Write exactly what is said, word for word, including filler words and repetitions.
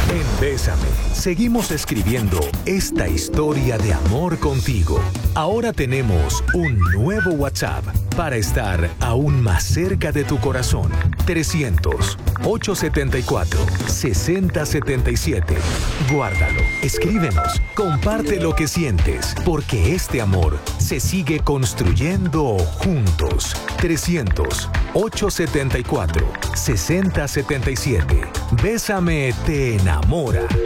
En Bésame, seguimos escribiendo esta historia de amor contigo. Ahora tenemos un nuevo WhatsApp para estar aún más cerca de tu corazón. trescientos, ochocientos setenta y cuatro, sesenta setenta y siete. Guárdalo, escríbenos, comparte lo que sientes, porque este amor se sigue construyendo juntos. trescientos, ochocientos setenta y cuatro, sesenta setenta y siete. Bésame te enamora.